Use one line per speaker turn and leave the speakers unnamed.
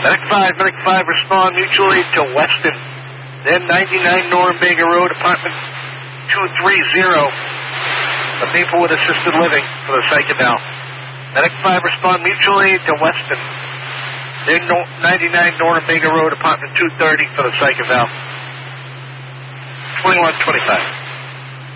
Medic 5, respond mutually to Weston. Then 99 Norumbega Road, apartment 230. The people with assisted living for the psych eval. Medic 5, respond mutually to Weston. Then 99 Norumbega Road, apartment 230 for the psych eval. 2125.